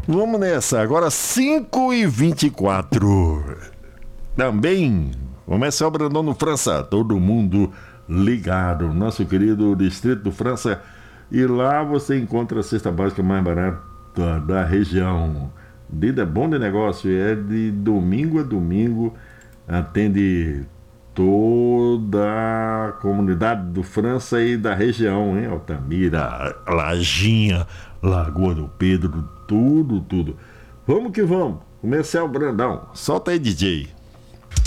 Vamos nessa, agora 5h24. Também, Comercial Brandão França, todo mundo ligado, nosso querido Distrito do França. E lá você encontra a cesta básica mais barata da região. Vida bom de negócio, é de domingo a domingo, atende toda a comunidade do França e da região, hein? Altamira, Lajinha, Lagoa do Pedro, tudo. Vamos que vamos. Comercial Brandão. Solta aí, DJ.